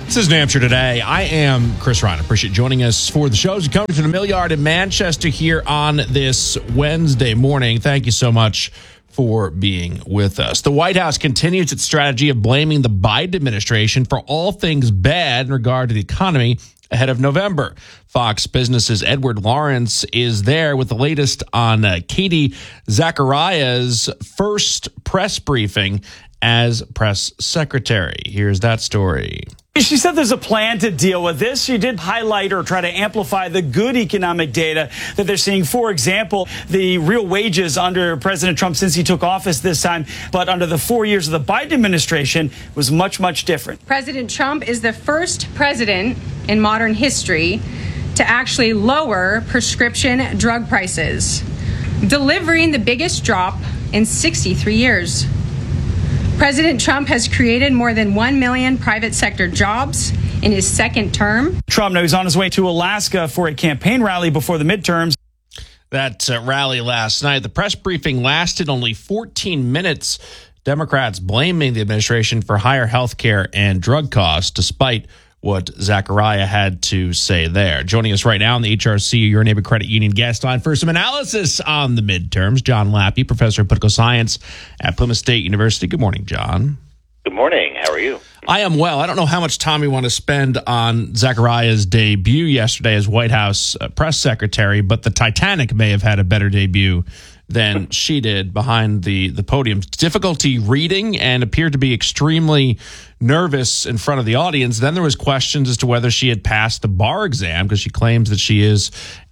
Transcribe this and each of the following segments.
This is New Hampshire Today. I am Chris Ryan. Appreciate you joining us for the shows. You're coming to the Mill Yard in Manchester here on this Wednesday morning. Thank you so much for being with us. The White House continues its strategy of blaming the Biden administration for all things bad in regard to the economy ahead of November. Fox Business's Edward Lawrence is there with the latest on Katie Zachariah's first press briefing as press secretary. Here's that story. She said there's a plan to deal with this. She did highlight or try to amplify the good economic data that they're seeing. For example, the real wages under President Trump since he took office this time, but under the 4 years of the Biden administration was much, much different. President Trump is the first president in modern history to actually lower prescription drug prices, delivering the biggest drop in 63 years. President Trump has created more than 1 million private sector jobs in his second term. Trump now is on his way to Alaska for a campaign rally before the midterms. That rally last night, the press briefing lasted only 14 minutes. Democrats blaming the administration for higher health care and drug costs, despite what Zachariah had to say there. Joining us right now on the HRC, your neighbor credit union guest line for some analysis on the midterms, John Lappy, professor of political science at Plymouth State University. Good morning, John. Good morning. How are you? I am well. I don't know how much time we want to spend on Zachariah's debut yesterday as White House press secretary, but the Titanic may have had a better debut than she did behind the podium. Difficulty reading and appeared to be extremely nervous in front of the audience. Then there was questions as to whether she had passed the bar exam because she claims that she is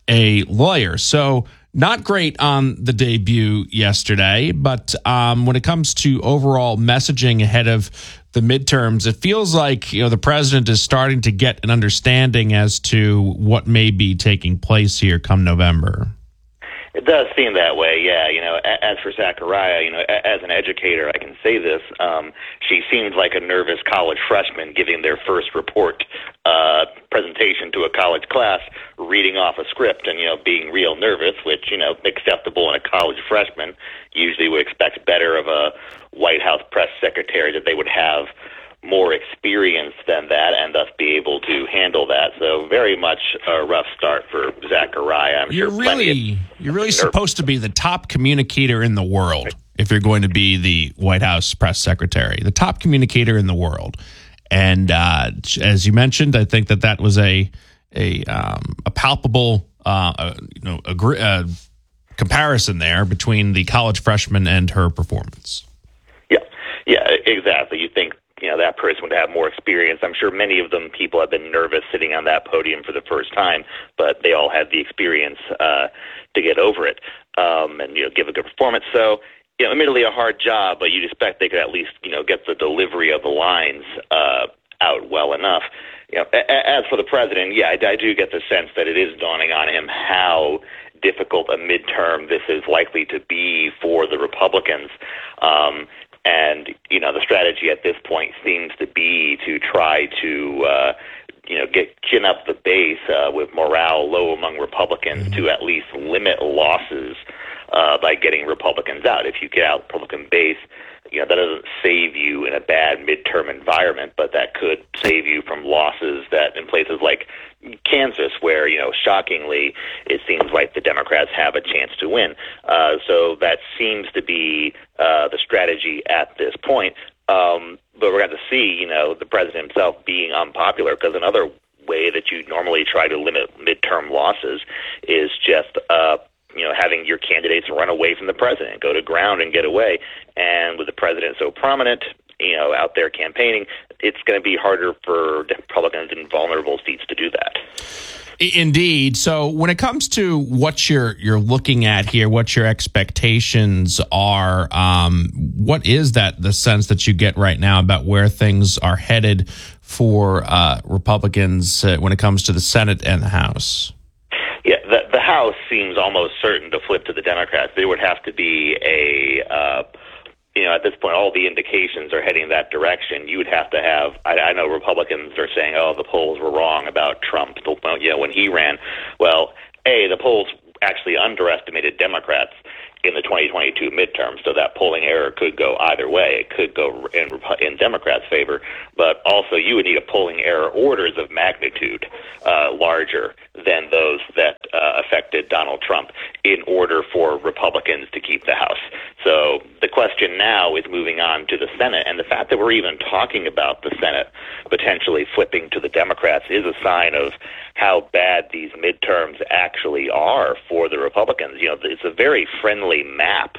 a lawyer. So not great on the debut yesterday, but when it comes to overall messaging ahead of the midterms, it feels like the president is starting to get an understanding as to what may be taking place here come November. It does seem that way, yeah. As for Zachariah, as an educator, I can say this. She seems like a nervous college freshman giving their first report presentation to a college class, reading off a script and, being real nervous, which, acceptable in a college freshman. Usually would expect better of a White House press secretary, that they would have more experience than that and thus be able to handle that. So very much a rough start for Zachariah. You're really supposed to be the top communicator in the world if you're going to be the White House press secretary, the top communicator in the world. And as you mentioned, I think that was a palpable comparison there between the college freshman and her performance. Yeah, exactly. You think that person would have more experience. I'm sure many of them people have been nervous sitting on that podium for the first time, but they all had the experience to get over it and give a good performance. So, admittedly a hard job, but you'd expect they could at least get the delivery of the lines out well enough. As for the president, I do get the sense that it is dawning on him how difficult a midterm this is likely to be for the Republicans. And, the strategy at this point seems to be to try to, chin up the base with morale low among Republicans to at least limit losses by getting Republicans out. If you get out Republican base, that doesn't save you in a bad midterm environment, but that could save you from losses that in places like Kansas, where, shockingly, it seems like the Democrats have a chance to win. So that seems to be the strategy at this point. But we're going to see, the president himself being unpopular, because another way that you normally try to limit midterm losses is just having your candidates run away from the president, go to ground and get away. And with the president so prominent, out there campaigning, it's going to be harder for Republicans in vulnerable seats to do that. Indeed. So when it comes to what you're looking at here, what your expectations are, what is the sense that you get right now about where things are headed for Republicans when it comes to the Senate and the House? Yeah, the House seems almost certain to flip to the Democrats. There would have to be at this point, all the indications are heading that direction. You would have to have, I know Republicans are saying, the polls were wrong about Trump, when he ran. Well, the polls actually underestimated Democrats, in the 2022 midterm. So that polling error could go either way. It could go in Democrats' favor, but also you would need a polling error orders of magnitude larger than those that affected Donald Trump in order for Republicans to keep the House. So the question now is moving on to the Senate, and the fact that we're even talking about the Senate potentially flipping to the Democrats is a sign of how bad these midterms actually are for the Republicans. You know, it's a very friendly map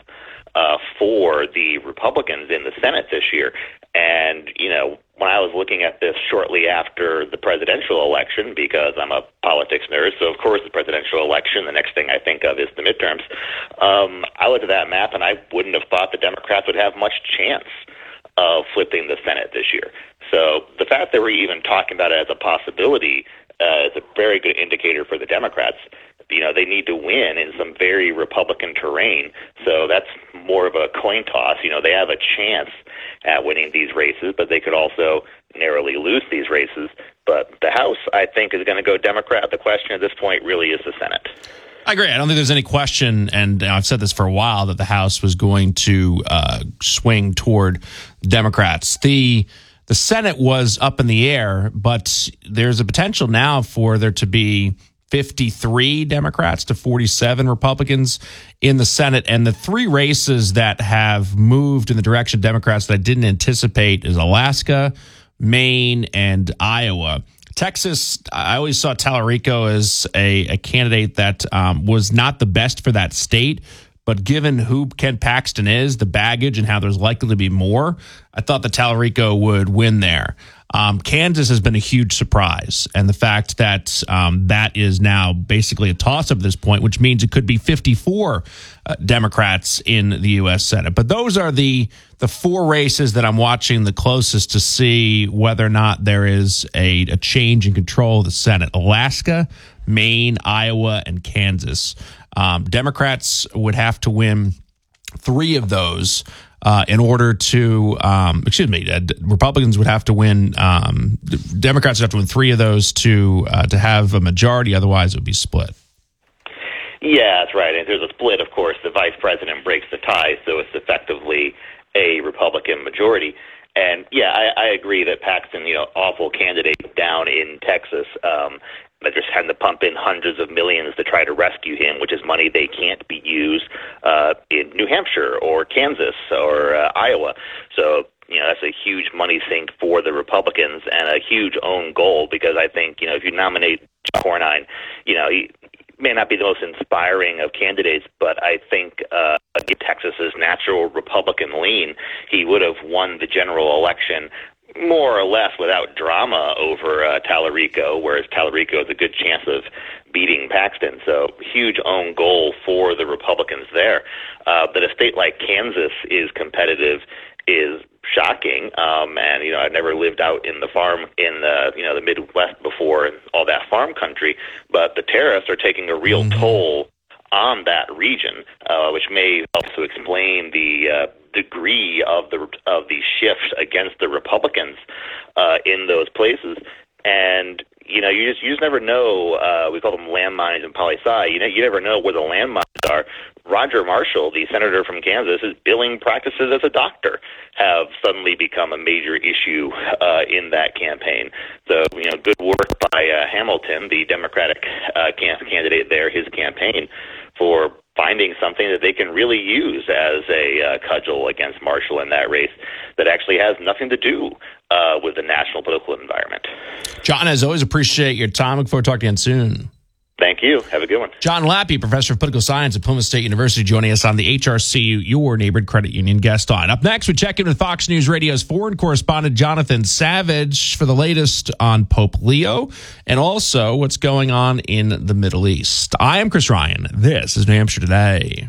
for the Republicans in the Senate this year. And, you know, when I was looking at this shortly after the presidential election, because I'm a politics nerd, so of course the presidential election, the next thing I think of is the midterms, I looked at that map and I wouldn't have thought the Democrats would have much chance of flipping the Senate this year. So the fact that we're even talking about it as a possibility is a very good indicator for the Democrats. You know, they need to win in some very Republican terrain. So that's more of a coin toss. You know, they have a chance at winning these races, but they could also narrowly lose these races. But the House, I think, is going to go Democrat. The question at this point really is the Senate. I agree. I don't think there's any question, and I've said this for a while, that the House was going to swing toward Democrats. The Senate was up in the air, but there's a potential now for there to be 53 Democrats to 47 Republicans in the Senate. And the three races that have moved in the direction of Democrats that I didn't anticipate is Alaska, Maine, and Iowa. Texas, I always saw Tallarico as a candidate that was not the best for that state. But given who Ken Paxton is, the baggage, and how there's likely to be more, I thought that Tallarico would win there. Kansas has been a huge surprise, and the fact that that is now basically a toss-up at this point, which means it could be 54 Democrats in the U.S. Senate. But those are the four races that I'm watching the closest to see whether or not there is a change in control of the Senate. Alaska, Maine, Iowa, and Kansas. Democrats would have to win three of those in order to, Republicans would have to win, Democrats would have to win three of those to have a majority. Otherwise, it would be split. Yeah, that's right. And if there's a split, of course, the vice president breaks the tie, so it's effectively a Republican majority. And yeah, I agree that Paxton, awful candidate down in Texas. They're just having to pump in hundreds of millions to try to rescue him, which is money they can't be used in New Hampshire or Kansas or Iowa. So, that's a huge money sink for the Republicans and a huge own goal, because I think, if you nominate John Cornyn, he may not be the most inspiring of candidates, but I think Texas's natural Republican lean, he would have won the general election more or less without drama over Tallarico, whereas Tallarico has a good chance of beating Paxton. So huge own goal for the Republicans there. That a state like Kansas is competitive is shocking. And I've never lived out in the farm in the Midwest before and all that farm country, but the tariffs are taking a real toll on that region, which may also explain the degree of the shift against the Republicans in those places. And you just never know. We call them landmines in poli-sci. You never know where the landmines are. Roger Marshall, the senator from Kansas, his billing practices as a doctor have suddenly become a major issue in that campaign. So, good work by Hamilton, the Democratic candidate there, his campaign, for finding something that they can really use as a cudgel against Marshall in that race that actually has nothing to do with the national political environment. John, as always, appreciate your time. Look forward to talking again soon. Thank you. Have a good one. John Lappy, professor of political science at Plymouth State University, joining us on the HRCU, your neighborhood credit union guest line. Up next, we check in with Fox News Radio's foreign correspondent Jonathan Savage for the latest on Pope Leo and also what's going on in the Middle East. I am Chris Ryan. This is New Hampshire Today.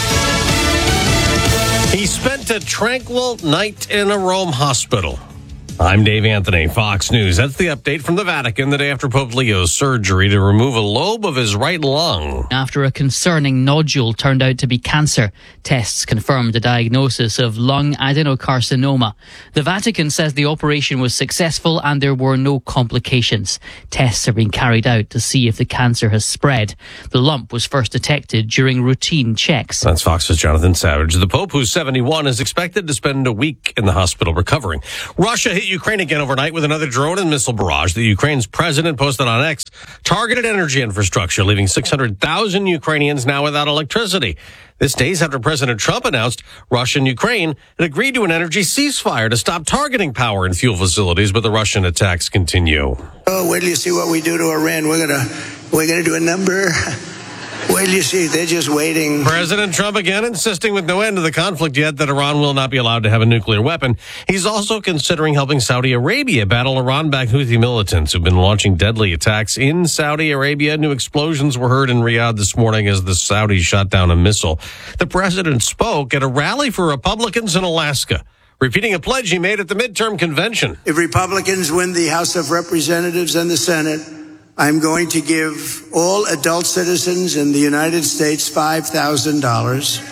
He spent a tranquil night in a Rome hospital. I'm Dave Anthony, Fox News. That's the update from the Vatican the day after Pope Leo's surgery to remove a lobe of his right lung. After a concerning nodule turned out to be cancer, tests confirmed a diagnosis of lung adenocarcinoma. The Vatican says the operation was successful and there were no complications. Tests are being carried out to see if the cancer has spread. The lump was first detected during routine checks. That's Fox's Jonathan Savage. The Pope, who's 71, is expected to spend a week in the hospital recovering. Russia hit Ukraine again overnight with another drone and missile barrage. The Ukraine's president posted on X targeted energy infrastructure, leaving 600,000 Ukrainians now without electricity. This days after President Trump announced Russia and Ukraine had agreed to an energy ceasefire to stop targeting power and fuel facilities, but the Russian attacks continue. Oh, wait till you see what we do to Iran. We're gonna do a number. Wait till you see. They're just waiting. President Trump again insisting with no end to the conflict yet that Iran will not be allowed to have a nuclear weapon. He's also considering helping Saudi Arabia battle Iran-backed Houthi militants who've been launching deadly attacks in Saudi Arabia. New explosions were heard in Riyadh this morning as the Saudis shot down a missile. The president spoke at a rally for Republicans in Alaska, repeating a pledge he made at the midterm convention. If Republicans win the House of Representatives and the Senate, I'm going to give all adult citizens in the United States $5,000.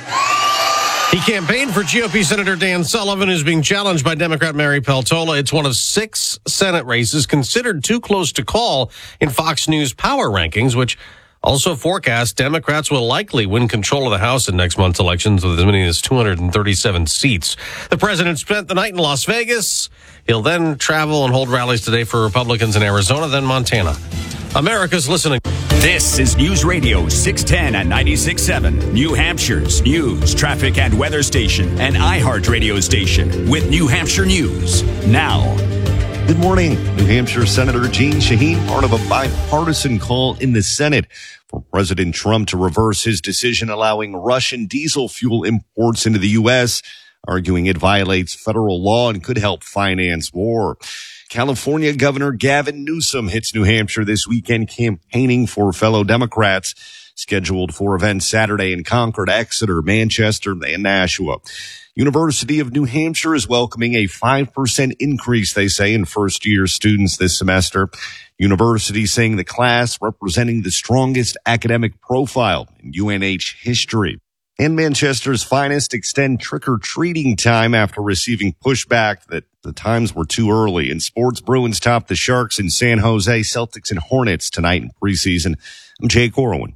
He campaigned for GOP Senator Dan Sullivan, who's being challenged by Democrat Mary Peltola. It's one of 6 Senate races considered too close to call in Fox News power rankings, which also forecast Democrats will likely win control of the House in next month's elections with as many as 237 seats. The president spent the night in Las Vegas. He'll then travel and hold rallies today for Republicans in Arizona, then Montana. America's listening. This is News Radio 610 and 96.7, New Hampshire's news, traffic, and weather station, and iHeart radio station with New Hampshire News. Now. Good morning. New Hampshire Senator Jeanne Shaheen, part of a bipartisan call in the Senate for President Trump to reverse his decision allowing Russian diesel fuel imports into the U.S., arguing it violates federal law and could help finance war. California Governor Gavin Newsom hits New Hampshire this weekend campaigning for fellow Democrats, scheduled for events Saturday in Concord, Exeter, Manchester, and Nashua. University of New Hampshire is welcoming a 5% increase, they say, in first-year students this semester. University saying the class representing the strongest academic profile in UNH history. And Manchester's finest extend trick-or-treating time after receiving pushback that the times were too early. In sports, Bruins top the Sharks in San Jose, Celtics and Hornets tonight in preseason. I'm Jay Corwin.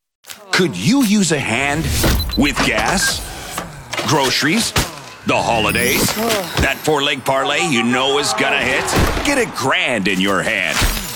Could you use a hand with gas, groceries, the holidays? That 4-leg parlay you know is gonna hit? Get $1,000 in your hand.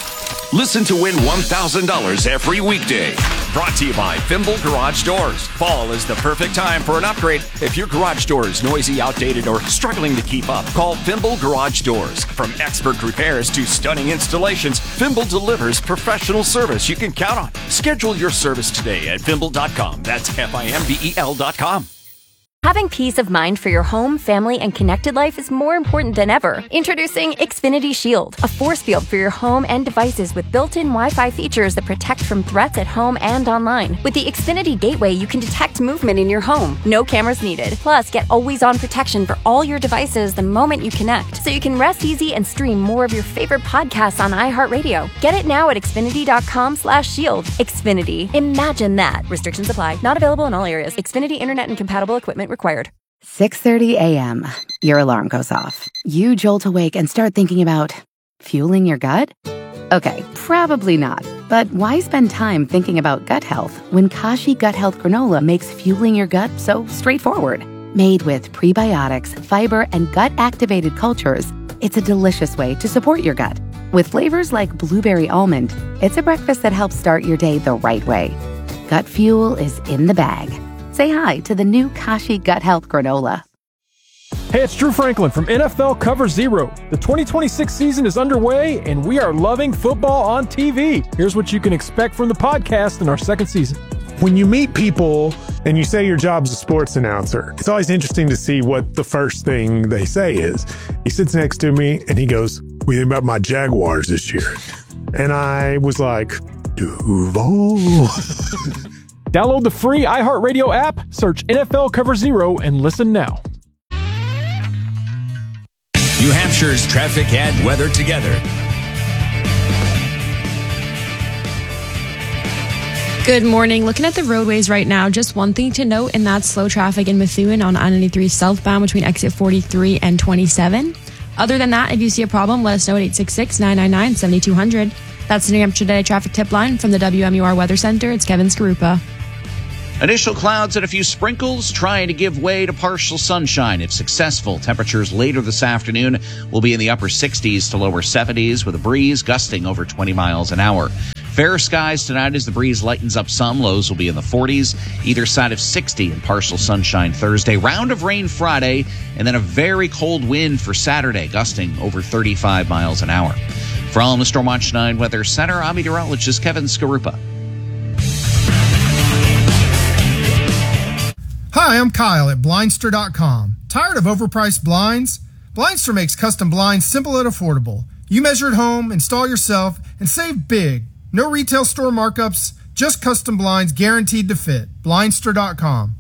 Listen to win $1,000 every weekday. Brought to you by Fimble Garage Doors. Fall is the perfect time for an upgrade. If your garage door is noisy, outdated, or struggling to keep up, call Fimble Garage Doors. From expert repairs to stunning installations, Fimble delivers professional service you can count on. Schedule your service today at Fimble.com. That's Fimble.com. Having peace of mind for your home, family, and connected life is more important than ever. Introducing Xfinity Shield, a force field for your home and devices with built-in Wi-Fi features that protect from threats at home and online. With the Xfinity Gateway, you can detect movement in your home. No cameras needed. Plus, get always-on protection for all your devices the moment you connect, so you can rest easy and stream more of your favorite podcasts on iHeartRadio. Get it now at Xfinity.com/shield. Xfinity. Imagine that. Restrictions apply. Not available in all areas. Xfinity Internet and compatible equipment required. 6:30 a.m. Your alarm goes off. You jolt awake and start thinking about fueling your gut? Okay, probably not. But why spend time thinking about gut health when Kashi Gut Health Granola makes fueling your gut so straightforward? Made with prebiotics, fiber, and gut-activated cultures, it's a delicious way to support your gut. With flavors like blueberry almond, it's a breakfast that helps start your day the right way. Gut fuel is in the bag. Say hi to the new Kashi Gut Health Granola. Hey, it's Drew Franklin from NFL Cover Zero. The 2026 season is underway, and we are loving football on TV. Here's what you can expect from the podcast in our second season. When you meet people and you say your job's a sports announcer, it's always interesting to see what the first thing they say is. He sits next to me, and he goes, "What do you think about my Jaguars this year?" And I was like, Duval. Download the free iHeartRadio app, search NFL Cover Zero, and listen now. New Hampshire's traffic and weather together. Good morning. Looking at the roadways right now, just one thing to note, and that's slow traffic in Methuen on I-93 southbound between exit 43 and 27. Other than that, if you see a problem, let us know at 866-999-7200. That's the New Hampshire Today traffic tip line from the WMUR Weather Center. It's Kevin Skarupa. Initial clouds and a few sprinkles trying to give way to partial sunshine if successful. Temperatures later this afternoon will be in the upper 60s to lower 70s with a breeze gusting over 20 miles an hour. Fair skies tonight as the breeze lightens up some. Lows will be in the 40s, either side of 60 and partial sunshine Thursday. Round of rain Friday, and then a very cold wind for Saturday, gusting over 35 miles an hour. From the Storm Watch 9 Weather Center, I'm meteorologist Kevin Skarupa. Hi, I'm Kyle at Blindster.com. Tired of overpriced blinds? Blindster makes custom blinds simple and affordable. You measure at home, install yourself, and save big. No retail store markups, just custom blinds guaranteed to fit. Blindster.com.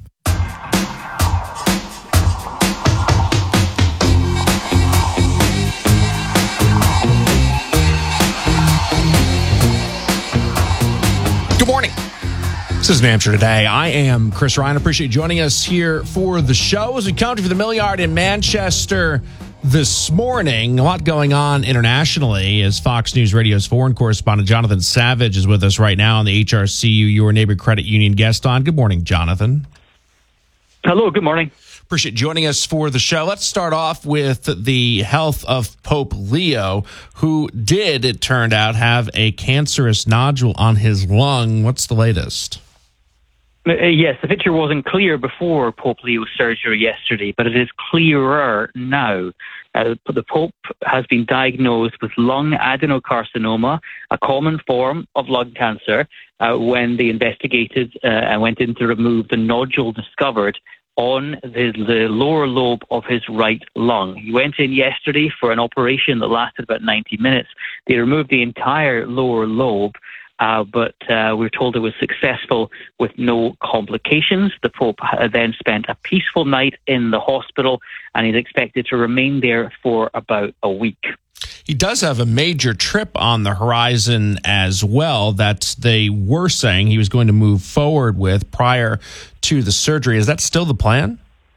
Good morning. This is New Hampshire Today. I am Chris Ryan. Appreciate you joining us here for the show as we come to you for the Millyard in Manchester this morning. A lot going on internationally as Fox News Radio's foreign correspondent Jonathan Savage is with us right now on the HRCU Your Neighbor Credit Union guest on. Good morning, Jonathan. Hello, good morning. Appreciate joining us for the show. Let's start off with the health of Pope Leo, who did, it turned out, have a cancerous nodule on his lung. What's the latest? Yes, the picture wasn't clear before Pope Leo's surgery yesterday, but it is clearer now. The Pope has been diagnosed with lung adenocarcinoma, a common form of lung cancer, when they investigated and went in to remove the nodule discovered on the lower lobe of his right lung. He went in yesterday for an operation that lasted about 90 minutes. They removed the entire lower lobe, but we're told it was successful with no complications. The Pope then spent a peaceful night in the hospital, and he's expected to remain there for about a week. He does have a major trip on the horizon as well that they were saying he was going to move forward with prior to the surgery. Is that still the plan?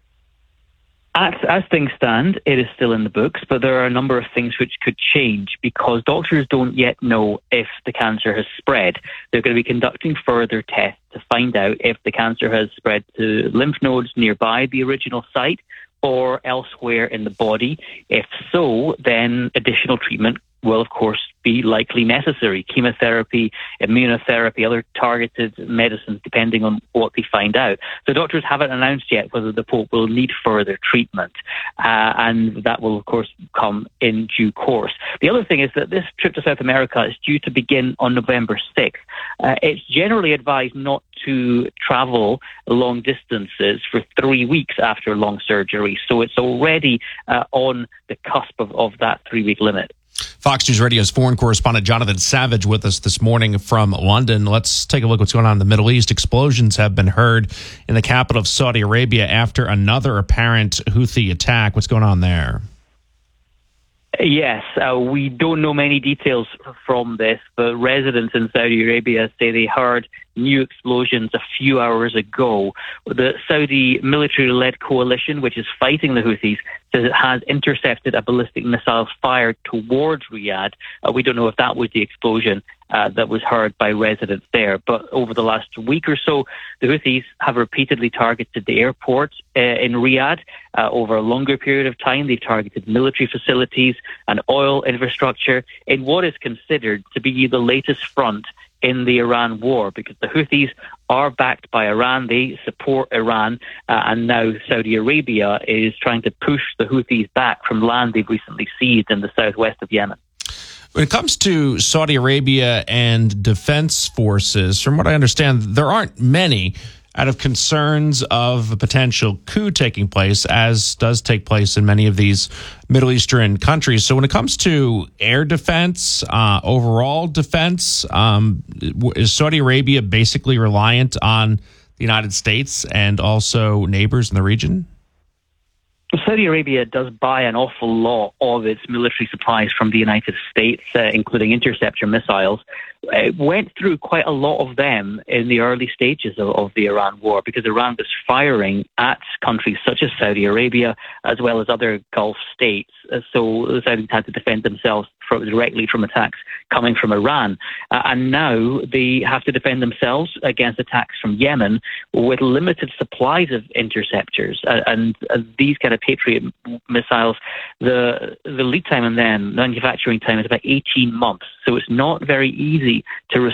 As things stand, it is still in the books, but there are a number of things which could change because doctors don't yet know if the cancer has spread. They're going to be conducting further tests to find out if the cancer has spread to lymph nodes nearby the original site or elsewhere in the body. If so, then additional treatment will, of course, be likely necessary. Chemotherapy, immunotherapy, other targeted medicines, depending on what they find out. So doctors haven't announced yet whether the Pope will need further treatment, and that will, of course, come in due course. The other thing is that this trip to South America is due to begin on November 6th. It's generally advised not to travel long distances for 3 weeks after lung surgery, so it's already on the cusp of that 3-week limit. Fox News Radio's foreign correspondent Jonathan Savage with us this morning from London. Let's take a look at what's going on in the Middle East. Explosions have been heard in the capital of Saudi Arabia after another apparent Houthi attack. What's going on there? Yes, we don't know many details from this, but residents in Saudi Arabia say they heard new explosions a few hours ago. The Saudi military-led coalition, which is fighting the Houthis, says it has intercepted a ballistic missile fired towards Riyadh. We don't know if that was the explosion that was heard by residents there. But over the last week or so, the Houthis have repeatedly targeted the airport in Riyadh. Over a longer period of time, they've targeted military facilities and oil infrastructure in what is considered to be the latest front in the Iran war, because the Houthis are backed by Iran. They support Iran, and now Saudi Arabia is trying to push the Houthis back from land they've recently seized in the southwest of Yemen. When it comes to Saudi Arabia and defense forces, from what I understand, there aren't many out of concerns of a potential coup taking place, as does take place in many of these Middle Eastern countries. So when it comes to air defense, overall defense, is Saudi Arabia basically reliant on the United States and also neighbors in the region? Saudi Arabia does buy an awful lot of its military supplies from the United States, including interceptor missiles. It went through quite a lot of them in the early stages of the Iran war because Iran was firing at countries such as Saudi Arabia as well as other Gulf states. So the Saudis had to defend themselves directly from attacks coming from Iran. And now they have to defend themselves against attacks from Yemen with limited supplies of interceptors. And these kind of Patriot missiles, the lead time and then manufacturing time is about 18 months. So it's not very easy to